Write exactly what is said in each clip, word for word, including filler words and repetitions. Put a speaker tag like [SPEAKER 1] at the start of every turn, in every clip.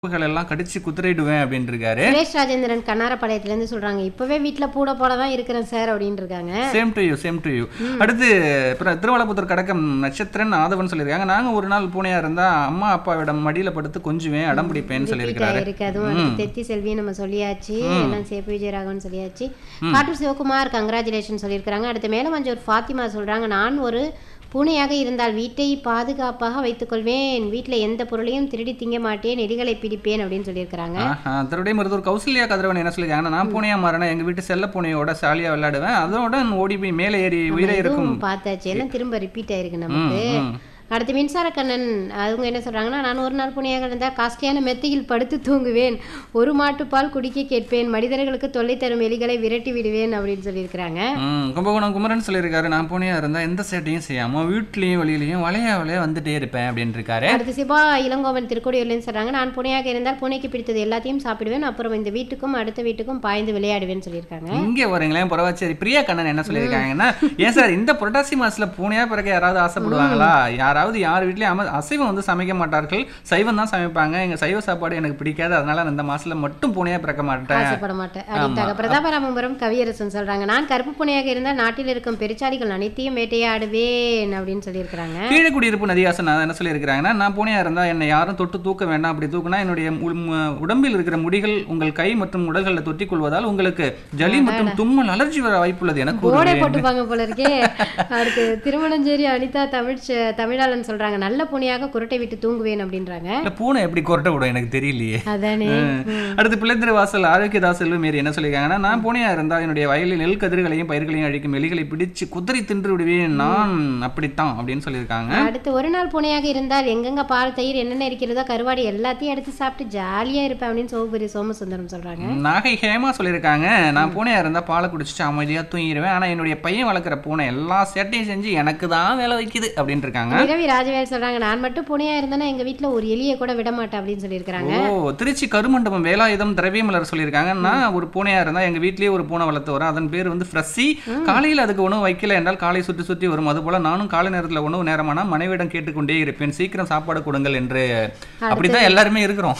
[SPEAKER 1] எல்லாம் கடிச்சு குத்துறிடுவேன் அப்படின்னு இருக்காரு.
[SPEAKER 2] சுரேஷ் ராஜேந்திரன் கண்ணாரப்பாளையத்துல இருந்து சொல்றாங்க, இப்பவே வீட்டுல பூட போல தான் இருக்கிறேன் சார் அப்படின்னு இருக்காங்க.
[SPEAKER 1] Same to you same to you. அடுத்து திருவாலப்புத்தூர் கடக்கம் நட்சத்திரன் ஆதவன் சொல்லியிருக்காங்க, நாங்க ஒரு நாள் பூனையா இருந்தா அம்மா அப்பாவிடம் மடியில படுத்து கொஞ்சுவேன் அடம் பிடிப்பேன்னு சொல்லியிருக்காரு.
[SPEAKER 2] இருக்கு அதுவும் தெத்தி செல்வி நம்ம சொல்லியாச்சு, எல்லாம் சேப்பு விஜயராகவன் சொல்லியாச்சு. காட்டூர் சிவகுமார் கங்க்ராச்சுலேஷன் சொல்லியிருக்காங்க. அடுத்து மேலும் கொஞ்சம் ஃபாத்திமா சொல்றாங்க, நான் ஒரு பூனையாக இருந்தால் வீட்டை பாதுகாப்பாக வைத்துக் கொள்வேன், வீட்டுல எந்த பொருளையும் திருடி திங்க மாட்டேன், எலிகளை பிடிப்பேன் அப்படின்னு சொல்லியிருக்காங்க.
[SPEAKER 1] அதோடய மருத்துவர் கௌசல்யா கதிரவன் என்ன சொல்லியிருக்காங்க, நான் பூனையா மாறினா எங்க வீட்டு செல்ல பூனையோட சாலியா விளையாடுவேன், அதோட ஓடி போய் மேலே ஏறி உயிரை இருக்கும்
[SPEAKER 2] பார்த்தாச்சு, எல்லாம் திரும்ப ரிப்பீட் ஆயிருக்கு நமக்கு. அடுத்து மின்சார கண்ணன் அவங்க என்ன சொல்றாங்கன்னா, நான் ஒரு நாள் புனையாக இருந்தால் காஸ்ட்லியான மெத்தையில் படுத்து தூங்குவேன், ஒரு மாட்டுப்பால் குடிக்க கேட்பேன், மனிதர்களுக்கு தொல்லை தரும் எலிகளை விரட்டி விடுவேன் அப்படின்னு சொல்லியிருக்கிறாங்க.
[SPEAKER 1] கும்பகோணம் குமரன் சொல்லியிருக்காரு, நான் பூனையா இருந்தா எந்த சேட்டையும் செய்யாம வீட்லயும் வெளியிலையும் வளையா வளையா வந்துட்டே இருப்பேன் அப்படின்னு இருக்காரு.
[SPEAKER 2] அடுத்து சிவா இளங்கோவன் திருக்கோடியூர்லேன்னு சொல்றாங்க, நான் பூனையாக இருந்தால் பூனைக்கு பிடித்தது எல்லாத்தையும் சாப்பிடுவேன், அப்புறம் இந்த வீட்டுக்கும் அடுத்த வீட்டுக்கும் பாய்ந்து விளையாடுவேன்னு சொல்லியிருக்காங்க.
[SPEAKER 1] இங்கே வரீங்களேன் பரவாச்சேரி பிரியா கண்ணன் என்ன சொல்லியிருக்காங்கன்னா, ஏன் சார் இந்த புரட்டாசி மாசத்துல பூனையா பிறகு யாராவது ஆசைப்படுவாங்களா, யாராவது யார் வீட்லயும் அசைவம் வந்து சமைக்க மாட்டார்கள், சைவம் தான் சமைப்பாங்க, எங்க சைவ சாப்பாடு எனக்கு பிடிக்காது, அதனால இந்த மாசத்துல மட்டும் பூனையா பிறக்க மாட்டேன்
[SPEAKER 2] ஆசைப்பட மாட்டேன் அப்படின்ட்டாங்க. பிரதாபராமபுரம் கவியரசன் சொல்றாங்க, நான் கருப்பு பூனையாக இருந்தால் நாட்டில் இருக்கும் பெருச்சாளிகள் அனைத்தையும் வேட்டையாடுவேன் அப்படின்னு சொல்லியிருக்காங்க.
[SPEAKER 1] கீழக்குடியிருப்பு நதியாசன் என்ன சொல்லியிருக்கிறாங்கன்னா, நான் பூனையா இருந்தா என்னை யாரும் தொட்டு தூக்க வேண்டாம், அப்படி தூக்குனா என்னுடைய உடம்பில் இருக்கிற முடிகள் உங்கள் கை மற்றும் உடல்களில் தொட்டிக் கொள்வதால் உங்களுக்கு ஜலி மற்றும் தும்மல் அலர்ஜி வர வாய்ப்புள்ளது எனக்கு
[SPEAKER 2] போடே போட்டுப்பாங்க போல இருக்கே. அடுத்து திருமணஞ்சேரி அனிதா தமிழ் தமிழாளன் சொல்றாங்க, நல்ல பூனையாக குரட்டை விட்டு தூங்குவேன் அப்படின்றாங்க.
[SPEAKER 1] பூனை எப்படி குரட்டை விடும் எனக்கு தெரியலையே.
[SPEAKER 2] அதானே.
[SPEAKER 1] அடுத்து பிள்ளைத்திரு வாசல் ஆரோக்கியதாஸ் செல்வமேரி என்ன சொல்லியிருக்காங்கன்னா, நான் பூனையா இருந்தா என்னுடைய வயலில் நெல் கதிர்களையும் பயிர்களையும் அழிக்கும் எலிகளை பிடிச்சு குதிரை தின்று விடுவேன், நான் அப்படித்தான் அப்படின்னு சொல்லியிருக்காங்க.
[SPEAKER 2] அடுத்து ஒரு நாள் பூனையாக இருந்தால் எங்கெங்க பால் தயிர் என்னென்ன இருக்கிறதோ கருவாடி எல்லாத்தையும் எடுத்து சாப்பிட்டு ஜாலியா இருப்பேன் அப்படின்னு சோபரி சோமசுந்தரம் சொல்றாங்க.
[SPEAKER 1] நாகை ஹேமா சொல்லியிருக்காங்க, நான் பூனையா இருந்தா பாலை குடிச்சிட்டு அமைதியா தூங்கிடுவேன், ஆனா என்னுடைய பையன் வளர்க்குற பூனை எல்லா சேட்டையும் செஞ்சு எனக்கு தான் வேலை வைக்குது அப்படின்னு இருக்காங்க.
[SPEAKER 2] ரவி ராஜவேல் சொல்றாங்க, நான் மட்டும் பூனையா இருந்தேன்னா எங்க வீட்டுல ஒரு எலியை கூட விட மாட்டேன் அப்படின்னு சொல்லியிருக்காங்க.
[SPEAKER 1] ஓ திருச்சி கருமண்டபம் வேலாயுதம் திரவியமலர் சொல்லியிருக்காங்க, நான் ஒரு பூனையா இருந்தா எங்க வீட்லயே ஒரு பூனை வளர்த்து வரும், அதன் பேர் வந்து ஃப்ரெஷி, காலையில் அதுக்கு உணவு வைக்கல என்றால் காலை சுற்றி சுற்றி வரும், அது போல நானும் காலை நேரத்தில் உணவு நேரமானா மனைவிடம் கேட்டுக்கொண்டே இருப்பேன், சீக்கிரம் சாப்பாடு கொடுங்கள் என்று. அப்படிதான் எல்லாருமே இருக்கிறோம்.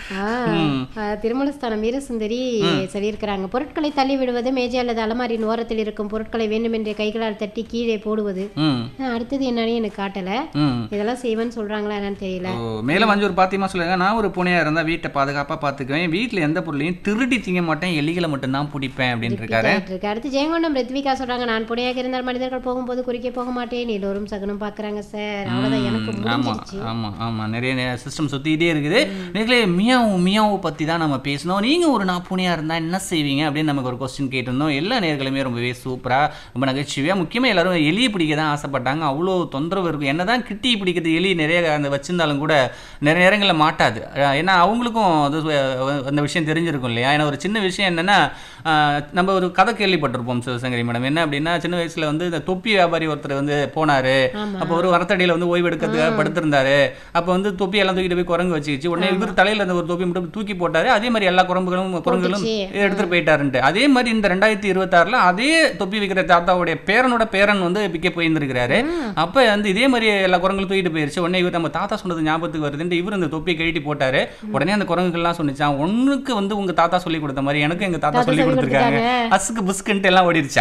[SPEAKER 2] திருமலஸ்தானம் வீரசுந்தரி சொல்லியிருக்கிறாங்க, பொருட்களை தள்ளி விடுவது, மேஜை அல்லது அலமாரியின் ஓரத்தில் இருக்கும் பொருட்களை வேண்டுமென்றே கைகளால் தட்டி கீழே போடுவது, அடுத்தது என்னன்னு எனக்கு காட்டல, இதெல்லாம் செய்வேன்னு சொல்றாங்களா என்னன்னு தெரியல.
[SPEAKER 1] மேலும் அஞ்சு ஒரு பாத்தியமா சொல்லுங்க, நான் ஒரு பூனையா இருந்தா வீட்டை பாதுகாப்பா பாத்துக்குவேன், வீட்டுல எந்த பொருளையும் திருடி திங்க மாட்டேன், எலிகளை மட்டும் தான் பிடிப்பேன் அப்படின்னு இருக்காரு.
[SPEAKER 2] அடுத்து ஜெயங்கொண்டம் ரித்விகா சொல்றாங்க, நான் பூனையாக இருந்தால் மனிதர்கள் போகும்போது குறிக்க போக மாட்டேன், எல்லோரும் சகுனம் பாக்குறாங்க சார், அவ்வளவுதான் எனக்கு முடிஞ்சிருச்சு. ஆமா
[SPEAKER 1] ஆமா நிறைய சிஸ்டம் சுத்திட்டே இருக்குது. நீங்களே மியாவு மியாவு பத்தி தான் நம்ம பேசணும், நீங்க ஒரு நான் பூனையா இருந்தா என்ன செய்வீங்க அப்படின்னு நமக்கு ஒரு கொஸ்டின் கேட்டிருந்தோம். எல்லா நேர்களுமே ரொம்பவே சூப்பரா ரொம்ப நகைச்சுவையா, முக்கியமா எல்லாரும் எலியை பிடிக்க தான் ஆசைப்பட்டாங்க, அவ்வளோ தொந்தரவு இருக்கும், என்னதான் கிட்டி பிடிக்கிறது எலி நிறைய அந்த வச்சிருந்தாலும் கூட நிறைய நேரங்களில் மாட்டாது, ஏன்னா அவங்களுக்கும் அது அந்த விஷயம் தெரிஞ்சிருக்கும் இல்லையா. ஏன்னா ஒரு சின்ன விஷயம் என்னன்னா, நம்ம ஒரு கதை கேள்விப்பட்டிருப்போம் சிவசங்கரி மேடம், என்ன அப்படின்னா சின்ன வயசுல வந்து இந்த தொப்பி வியாபாரி ஒருத்தர் வந்து போனாரு, அப்போ ஒரு வரத்தடியில வந்து ஓய்வு எடுக்கிறதுக்காக படுத்திருந்தாரு, அப்போ வந்து தொப்பி எல்லாம் தூக்கிட்டு போய் குரங்கு வச்சுக்கிச்சு, உடனே இவர் தலையில அந்த ஒரு தொப்பி மட்டும் தூக்கி போட்டாரு, அதே மாதிரி எல்லா குரங்குகளும் குரங்குகளும் எடுத்துட்டு போயிட்டாருன்ட்டு. அதே மாதிரி இந்த ரெண்டாயிரத்தி இருபத்தி ஆறுல அதே தொப்பி விற்கிற தாத்தாவுடைய பேரனோட பேரன் வந்து பிக்க போயிருந்திருக்கிறாரு, அப்ப வந்து இதே மாதிரி எல்லா குரங்களும் தூக்கிட்டு போயிருச்சு, உடனே இவர் நம்ம தாத்தா சொன்னது ஞாபகத்துக்கு வருதுன்ட்டு இவர் அந்த தொப்பியை கழட்டி போட்டாரு, உடனே அந்த குரங்குகள்லாம் சொன்னிச்சான், ஒண்ணுக்கு வந்து உங்க தாத்தா சொல்லி கொடுத்த மாதிரி எனக்கு எங்க தாத்தா சொல்லி கொடுத்துருக்காங்க, அசுக்கு புஸ்குன்ட்டு எல்லாம் ஓடிடுச்சா.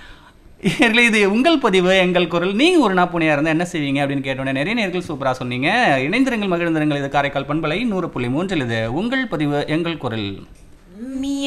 [SPEAKER 1] இது உங்கள் பதிவு எங்கள் குரல், நீங்க ஒரு நாப்புனையா இருந்தா என்ன செய்வீங்க அப்படின்னு கேட்டோன்னே நிறைய நேர்கள் சூப்பரா சொன்னீங்க. இணைந்திருங்கள் மகிழ்ந்திருங்கள், இது காரைக்கால் பண்பலை நூறு புள்ளி மூன்றில் இது உங்கள் பதிவு எங்கள் குரல்.